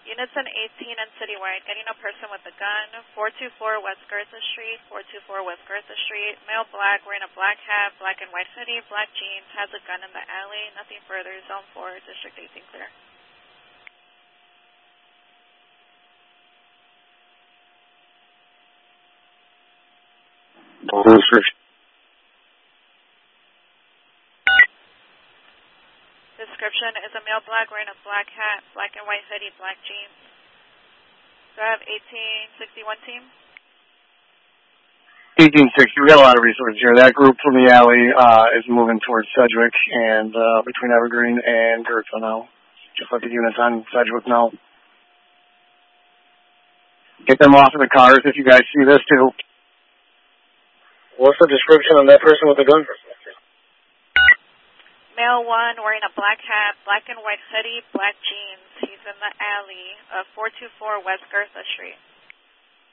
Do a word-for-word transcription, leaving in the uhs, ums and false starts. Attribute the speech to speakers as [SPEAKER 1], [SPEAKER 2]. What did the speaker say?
[SPEAKER 1] Units in eighteen and Citywide, getting a person with a gun, four two four West Garza Street, four two four West Garza Street, male black, wearing a black hat, black and white hoodie, black jeans, has a gun in the alley, nothing further, zone four, District eighteen clear. Description is a male black wearing a black hat, black and white hoodie, black jeans. Do I have eighteen sixty-one team?
[SPEAKER 2] eighteen sixty, we got a lot of resources here. That group from the alley uh, is moving towards Sedgwick and uh, between Evergreen and Gertza now. Just let the units on Sedgwick now. Get them off of the cars if you guys see this too.
[SPEAKER 3] What's the description on that person with the gun?
[SPEAKER 1] Male one wearing a black hat, black and white hoodie, black jeans. He's in the alley of four two four West Garza Street.